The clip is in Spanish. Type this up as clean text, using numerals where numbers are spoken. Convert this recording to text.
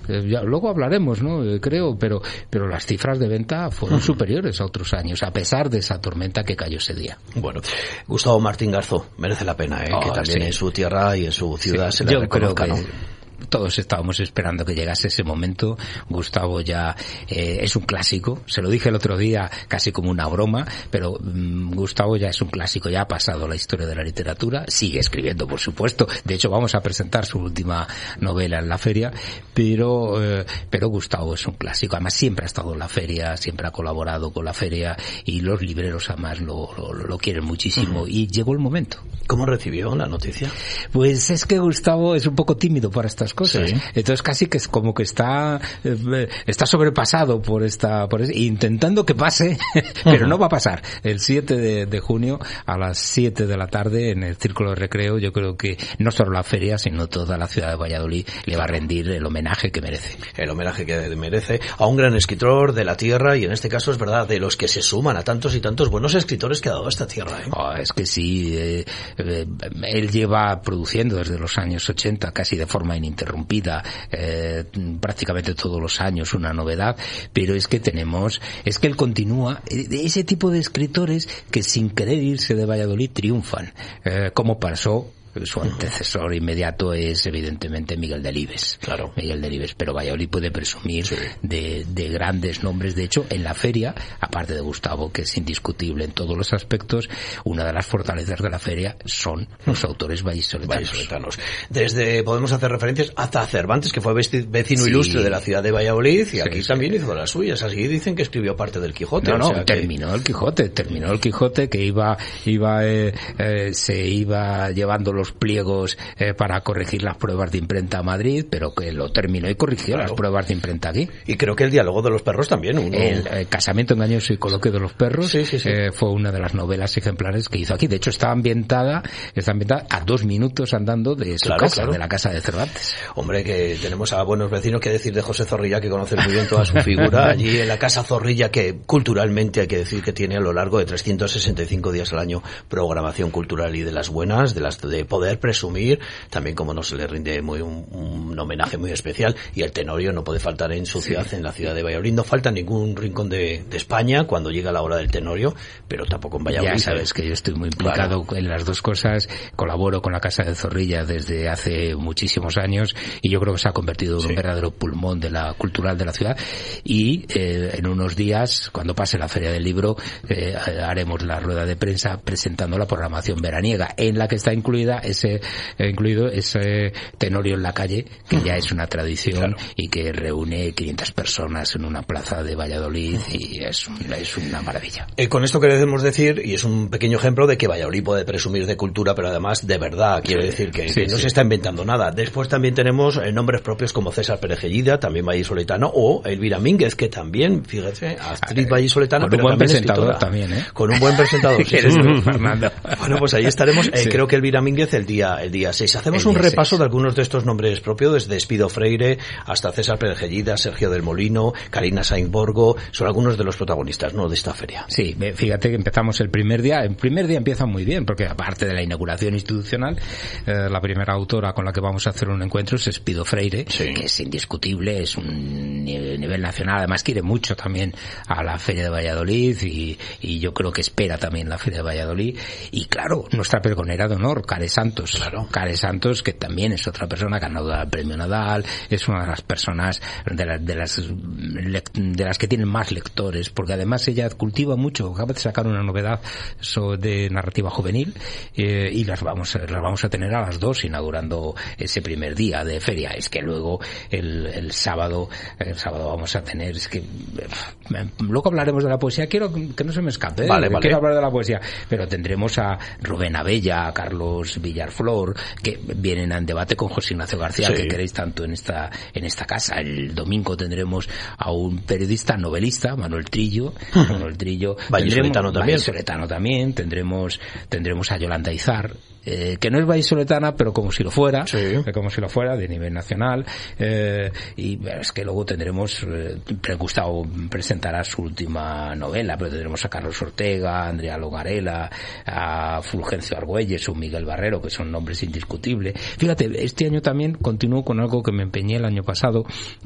luego hablaremos, ¿no? Creo, pero las cifras de venta fueron superiores a otros años, a pesar de esa tormenta que cayó ese día. Bueno, Gustavo Martín Garzó, merece la pena, que también en su tierra y en su ciudad se le reconozca, ¿no? Todos estábamos esperando que llegase ese momento. Gustavo ya es un clásico, se lo dije el otro día casi como una broma, pero Gustavo ya es un clásico, ya ha pasado la historia de la literatura, sigue escribiendo, por supuesto, de hecho vamos a presentar su última novela en la feria, pero Gustavo es un clásico, además siempre ha estado en la feria, siempre ha colaborado con la feria y los libreros además lo quieren muchísimo y llegó el momento. ¿Cómo recibió la noticia? Pues es que Gustavo es un poco tímido para estas cosas, sí. Entonces casi que es como que está sobrepasado por intentando que pase, pero no va a pasar. El 7 de junio a las 7 de la tarde en el Círculo de Recreo, yo creo que no solo la feria, sino toda la ciudad de Valladolid le va a rendir el homenaje que merece. El homenaje que merece a un gran escritor de la tierra y en este caso es verdad, de los que se suman a tantos y tantos buenos escritores que ha dado esta tierra. Es que sí, él lleva produciendo desde los años 80 casi de forma ininterrumpida, prácticamente todos los años una novedad, pero es que él continúa, ese tipo de escritores que sin querer irse de Valladolid triunfan, como pasó. Su antecesor inmediato es evidentemente Miguel Delibes. Claro. Miguel Delibes, pero Valladolid puede presumir de grandes nombres. De hecho, en la feria, aparte de Gustavo, que es indiscutible en todos los aspectos, una de las fortalezas de la feria son los autores vallisoletanos. Podemos hacer referencias hasta Cervantes, que fue vecino ilustre de la ciudad de Valladolid, y aquí también hizo las suyas. Así dicen que escribió parte del Quijote. Terminó el Quijote, que se iba llevando los pliegos para corregir las pruebas de imprenta a Madrid, pero que lo terminó y corrigió las pruebas de imprenta aquí. Y creo que el diálogo de los perros también. El casamiento engañoso y coloquio de los perros fue una de las novelas ejemplares que hizo aquí. De hecho, está ambientada a 2 minutos andando de su casa, de la casa de Cervantes. Hombre, que tenemos a buenos vecinos, que decir de José Zorrilla, que conoce muy bien toda su figura, allí en la casa Zorrilla, que culturalmente hay que decir que tiene a lo largo de 365 días al año programación cultural y de las buenas, de poder presumir, también como no se le rinde un homenaje muy especial, y el Tenorio no puede faltar en su ciudad, en la ciudad de Valladolid. No falta en ningún rincón de España cuando llega la hora del Tenorio, pero tampoco en Valladolid. Ya sabes que yo estoy muy implicado en las dos cosas, colaboro con la Casa de Zorrilla desde hace muchísimos años y yo creo que se ha convertido en un verdadero pulmón cultural de la ciudad, y en unos días, cuando pase la Feria del Libro, haremos la rueda de prensa presentando la programación veraniega, en la que está incluido ese Tenorio en la calle, que ya es una tradición y que reúne 500 personas en una plaza de Valladolid, y es una maravilla. Con esto queremos decir, y es un pequeño ejemplo de que Valladolid puede presumir de cultura, pero además de verdad, quiere decir que no se está inventando nada. Después también tenemos nombres propios como César Pérez Gellida, también vallisoletano, o Elvira Mínguez, que también, fíjate, actriz vallisoletana, pero también presentador también, con un buen presentador. Fernando. Bueno, pues ahí estaremos. Creo que Elvira Mínguez el día 6. Hacemos un repaso de algunos de estos nombres propios, desde Espido Freire hasta César Pérez Gellida, Sergio del Molino, Karina Sainz-Borgo, son algunos de los protagonistas, ¿no?, de esta feria. Sí, fíjate que empezamos el primer día empieza muy bien, porque aparte de la inauguración institucional, la primera autora con la que vamos a hacer un encuentro es Espido Freire, que es indiscutible, es un nivel nacional, además quiere mucho también a la Feria de Valladolid y yo creo que espera también la Feria de Valladolid, y claro, nuestra pregonera de honor, Care Santos. Care Santos, que también es otra persona que ha ganado el premio Nadal, es una de las personas de las que tienen más lectores, porque además ella cultiva mucho, acaba de sacar una novedad de narrativa juvenil, y las vamos a tener a las 2 inaugurando ese primer día de feria. Es que luego el sábado vamos a tener, luego hablaremos de la poesía, quiero que no se me escape, quiero hablar de la poesía, pero tendremos a Rubén Abella, a Carlos Villarflor, que vienen en debate con José Ignacio García, que queréis tanto en esta casa. El domingo tendremos a un periodista novelista, Manuel Trillo, vallisoletano también, tendremos a Yolanda Izar, que no es vallisoletana, pero como si lo fuera, de nivel nacional, y es que luego tendremos, Gustavo presentará su última novela, pero tendremos a Carlos Ortega, a Andrea Logarela, a Fulgencio Argüelles o Miguel Barrero, que son nombres indiscutibles. Fíjate, este año también continúo con algo que me empeñé el año pasado,